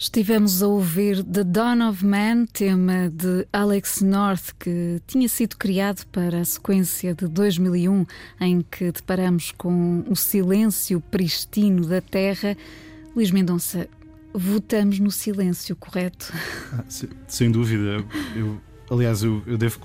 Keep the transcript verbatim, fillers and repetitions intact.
Estivemos a ouvir The Dawn of Man, tema de Alex North, que tinha sido criado para a sequência de dois mil e um, em que deparamos com o silêncio pristino da Terra. Luís Mendonça, votamos no silêncio, correto? Ah, sem dúvida. Eu, aliás, eu, eu devo